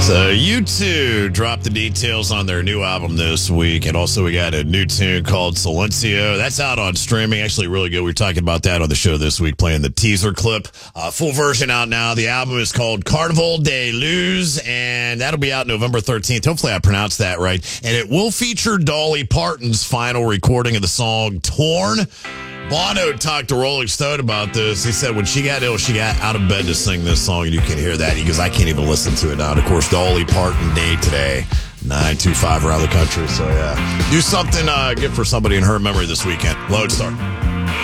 So U2 dropped the details on their new album this week, and also we got a new tune called Silencio. That's out on streaming. Actually really good. We were talking about that on the show this week, playing the teaser clip. Full version out now. The album is called Carnival de Luz, and that'll be out November 13th. Hopefully I pronounced that right. And it will feature Dolly Parton's final recording of the song Torn. Bono talked to Rolling Stone about this. He said when she got ill, she got out of bed to sing this song, and you can hear that. He goes, I can't even listen to it now. And, of course, Dolly Parton Day today, 925 around the country. So, yeah, do something good for somebody in her memory this weekend. Lodestar.